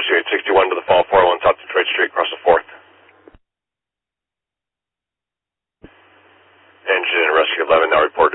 Rescue 861 to the Fall 401 South Detroit Street, across the 4th. Engine Rescue 11 now report